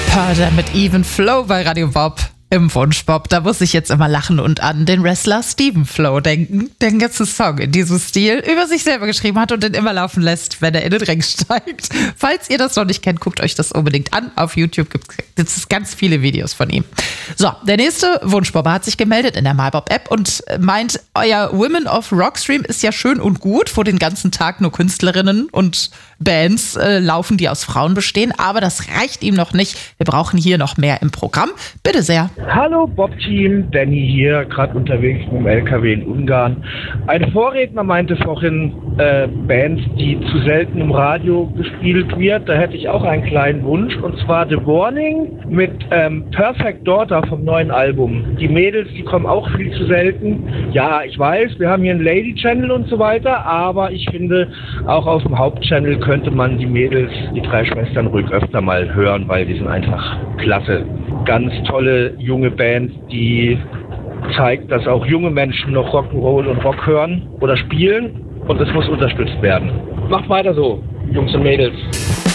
Purder mit Even Flow bei Radio Bob im Wunschbob. Da muss ich jetzt immer lachen und an den Wrestler Stephen Flow denken, der den ganzen Song in diesem Stil über sich selber geschrieben hat und den immer laufen lässt, wenn er in den Ring steigt. Falls ihr das noch nicht kennt, guckt euch das unbedingt an. Auf YouTube gibt es ganz viele Videos von ihm. So, der nächste Wunschbobber hat sich gemeldet in der MyBob-App und meint, euer Women of Rockstream ist ja schön und gut, wo den ganzen Tag nur Künstlerinnen und Bands laufen, die aus Frauen bestehen, aber das reicht ihm noch nicht. Wir brauchen hier noch mehr im Programm. Bitte sehr. Hallo Bob-Team, Danny hier, gerade unterwegs mit dem LKW in Ungarn. Ein Vorredner meinte vorhin Bands, die zu selten im Radio gespielt wird. Da hätte ich auch einen kleinen Wunsch, und zwar The Warning mit Perfect Daughter vom neuen Album. Die Mädels, die kommen auch viel zu selten. Ja, ich weiß, wir haben hier einen Lady-Channel und so weiter, aber ich finde, auch auf dem Hauptchannel könnte man die Mädels, die drei Schwestern, ruhig öfter mal hören, weil die sind einfach klasse. Ganz tolle junge Band, die zeigt, dass auch junge Menschen noch Rock'n'Roll und Rock hören oder spielen, und das muss unterstützt werden. Macht weiter so, Jungs und Mädels.